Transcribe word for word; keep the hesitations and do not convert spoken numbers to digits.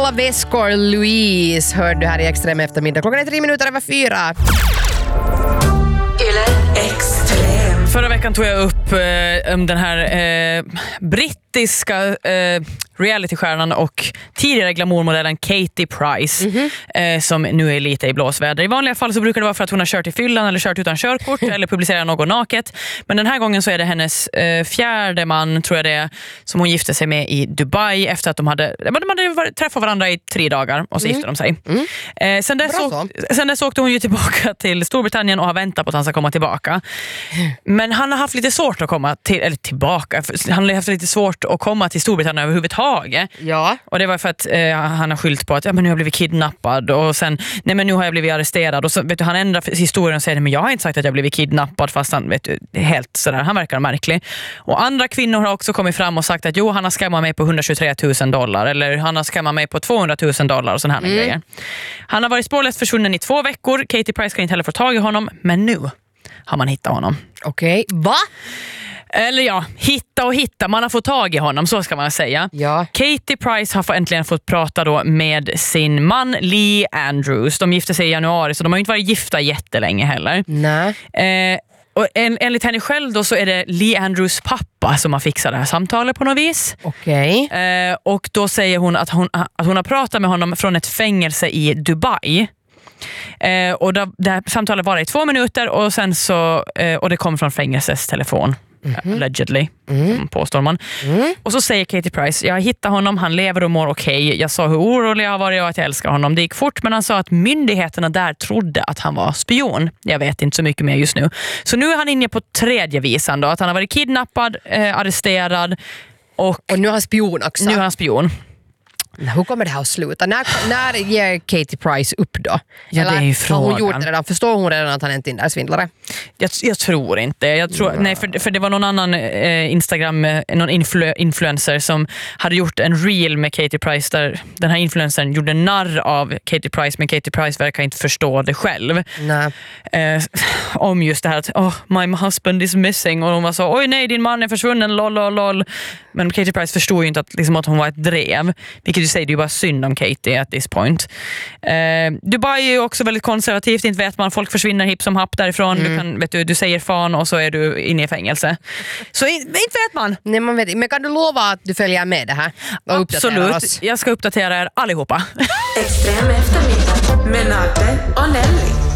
Alla väskor, Louise, hör du här i Extrem eftermiddag. Klockan är tre minuter över fyra. Yle Extrem. Förra veckan tog jag upp eh, om den här eh, brittiska eh, realitystjärnan och tidigare glamourmodellen Katie Price mm-hmm. eh, som nu är lite i blåsväder. I vanliga fall så brukar det vara för att hon har kört i fyllan eller kört utan körkort eller publicerat något naket. Men den här gången så är det hennes eh, fjärde man, tror jag det är, som hon gifte sig med i Dubai efter att de hade, de hade träffat varandra i tre dagar och så mm. gifte de sig. Mm. Eh, sen, dess så, sen dess åkte hon ju tillbaka till Storbritannien och har väntat på att han ska komma tillbaka. Men han har haft lite svårt att komma till, eller tillbaka. Han har haft lite svårt att komma till Storbritannien överhuvudtaget. Ja. Och det var för att eh, han har skyllt på att ja, men nu har jag blivit kidnappad och sen, nej men nu har jag blivit arresterad och så vet du, han ändrar historien och säger men jag har inte sagt att jag blivit kidnappad fast han vet du, helt sådär, han verkar märklig. Och andra kvinnor har också kommit fram och sagt att jo, han har skammat mig på hundratjugotre tusen dollar eller han har skammat mig på tvåhundratusen dollar och sådana här mm. grejer. Han har varit spårlöst försvunnen i två veckor. Katie Price kan inte heller få tag i honom, men nu har man hittat honom. Okej, okay. Va? Eller ja, hitta och hitta. Man har fått tag i honom, så ska man säga. Ja. Katie Price har äntligen fått prata då med sin man Lee Andrews. De gifte sig i januari, så de har inte varit gifta jättelänge heller. Nej. Eh, och en, enligt henne själv då så är det Lee Andrews pappa som har fixat det här samtalet på något vis. Okej. Okay. Eh, och då säger hon att hon, att hon har pratat med honom från ett fängelse i Dubai. Eh, och det, det här samtalet var i två minuter och sen så eh, och det kom från fängelsets telefon. Mm-hmm. Allegedly, mm. påstår man. Mm. Och så säger Katie Price, jag hittade honom, han lever och mår okej. Okay. Jag sa hur orolig jag har varit och att jag älskar honom. Det gick fort, men han sa att myndigheterna där trodde att han var spion. Jag vet inte så mycket mer just nu. Så nu är han inne på tredje visan då, att han har varit kidnappad, eh, arresterad och, och nu är han spion också. Nu är han spion. Hur kommer det här att sluta? När, när ger Katie Price upp då? Ja, eller det är ju frågan. Har hon gjort det redan? Förstår hon redan att han är en Tinder-svindlare? Jag, jag tror inte. Jag tror, mm. Nej, för, för det var någon annan eh, Instagram, eh, någon influ, influencer som hade gjort en reel med Katie Price där den här influencern gjorde narr av Katie Price, men Katie Price verkar inte förstå det själv. Nej. Eh, om just det här att oh, my husband is missing och hon var så, oj nej, din man är försvunnen, lol, lol, lol. Men Katie Price förstod ju inte att, liksom, att hon var ett drev. Vilket du säger, det är ju bara synd om Katie at this point. Eh, Dubai är ju också väldigt konservativt, inte vet man, folk försvinner hipp som happ därifrån. Mm. Du, kan, vet du, du säger fan och så är du inne i fängelse. Så inte vet man. Nej, man vet, men kan du lova att du följer med det här? Absolut, jag ska uppdatera er allihopa. Extrem eftermiddag med Nate och Nelly.